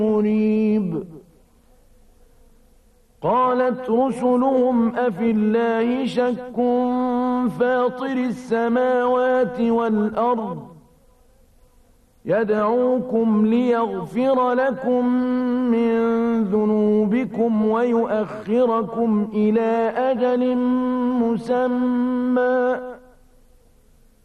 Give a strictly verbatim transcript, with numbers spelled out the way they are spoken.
مريب. قالت رسلهم أفي الله شك فاطر السماوات والأرض يدعوكم ليغفر لكم من ذنوبكم ويؤخركم إلى أجل مسمى